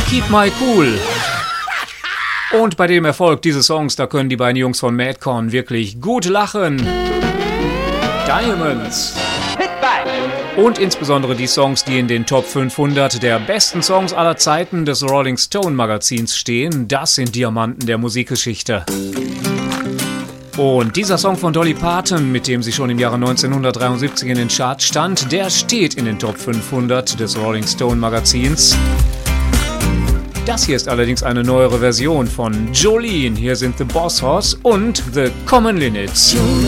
Keep My Cool. Und bei dem Erfolg dieses Songs, da können die beiden Jungs von Madcon wirklich gut lachen. Diamonds. Und insbesondere die Songs, die in den Top 500 der besten Songs aller Zeiten des Rolling Stone Magazins stehen, das sind Diamanten der Musikgeschichte. Und dieser Song von Dolly Parton, mit dem sie schon im Jahre 1973 in den Charts stand, der steht in den Top 500 des Rolling Stone Magazins. Das hier ist allerdings eine neuere Version von Jolene. Hier sind The Boss Hoss und The Common Linnets. Jolene.